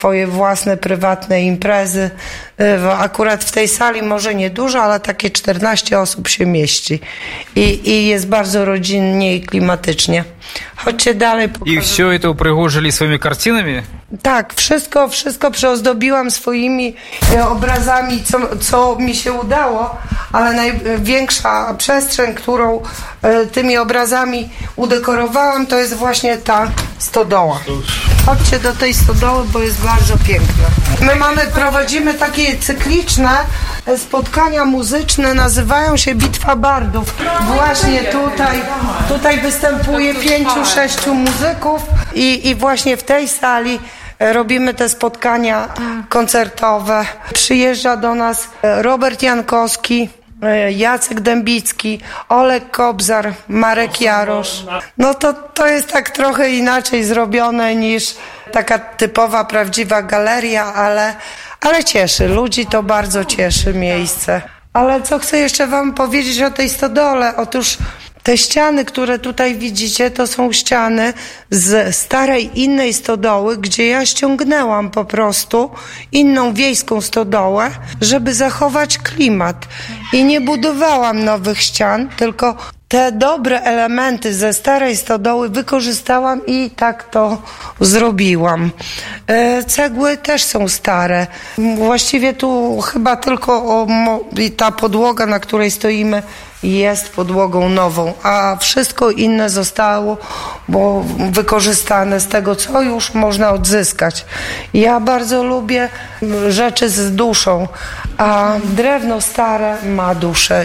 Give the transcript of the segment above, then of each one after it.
swoje własne, prywatne imprezy. Akurat w tej sali może nie dużo, ale takie 14 osób się mieści. I jest bardzo rodzinnie i klimatycznie. Chodźcie dalej. I все это упригожили swoimi kartinami? Tak, wszystko przyozdobiłam swoimi obrazami, co mi się udało, ale największa przestrzeń, którą tymi obrazami udekorowałam, to jest właśnie ta stodoła. Chodźcie do tej stodoły, bo jest bardzo piękna. My prowadzimy takie cykliczne spotkania muzyczne, nazywają się Bitwa Bardów. Właśnie tutaj występuje 5-6 muzyków i właśnie w tej sali robimy te spotkania koncertowe. Przyjeżdża do nas Robert Jankowski, Jacek Dębicki, Olek Kobzar, Marek Jarosz. No to jest tak trochę inaczej zrobione niż taka typowa, prawdziwa galeria, ale cieszy. Ludzi to bardzo cieszy miejsce. Ale co chcę jeszcze wam powiedzieć o tej stodole? Otóż te ściany, które tutaj widzicie, to są ściany z starej innej stodoły, gdzie ja ściągnęłam po prostu inną wiejską stodołę, żeby zachować klimat. I nie budowałam nowych ścian, tylko te dobre elementy ze starej stodoły wykorzystałam i tak to zrobiłam. Cegły też są stare. Właściwie tu chyba tylko ta podłoga, na której stoimy, jest podłogą nową, a wszystko inne zostało wykorzystane z tego, co już można odzyskać. Ja bardzo lubię rzeczy z duszą, a drewno stare ma duszę.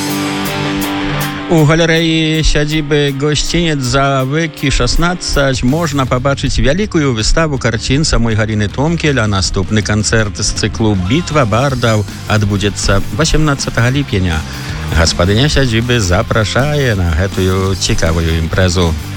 У галерэі сядзібы гостиниц Завыкі 16 можна пабачыць вялікую выставу карцін самой Галіны Томкель, а наступны канцэрт з цыклу «Бітва бардаў» адбудзецца 18 ліпеня. Гаспадыня сядзібы запрашае на гэтую цікавую імпрэзу.